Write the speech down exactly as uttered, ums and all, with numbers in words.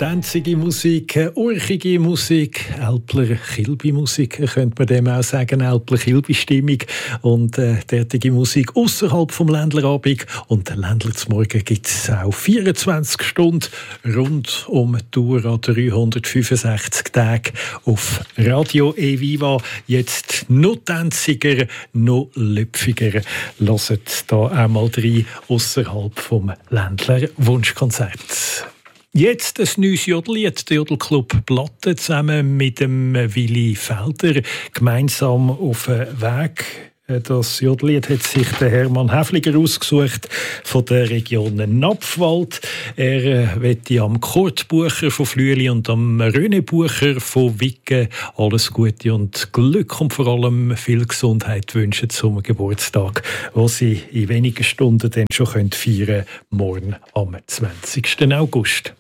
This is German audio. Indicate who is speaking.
Speaker 1: Tänzige Musik, urchige Musik, Älpler Kilbi-Musik, könnte man dem auch sagen, Älpler Kilbi-Stimmung und äh, derartige Musik außerhalb vom Ländlerabend. Und den Ländler zum Morgen gibt es auch vierundzwanzig Stunden rund um die Tour an dreihundertfünfundsechzig Tagen auf Radio E-Viva. Jetzt noch tänziger, noch lüpfiger. Hört da einmal rein außerhalb vom Ländler Wunschkonzert. Jetzt ein neues Jodellied, der Jodelclub Platte zusammen mit dem Willi Felder gemeinsam auf den Weg. Das Jodellied hat sich der Hermann Häfliger ausgesucht von der Region Napfwald. Er wette am Kurt Bucher von Flüeli und am René Bucher von Wicken alles Gute und Glück und vor allem viel Gesundheit wünschen zum Geburtstag, den sie in wenigen Stunden dann schon feiern können, morgen am zwanzigsten August.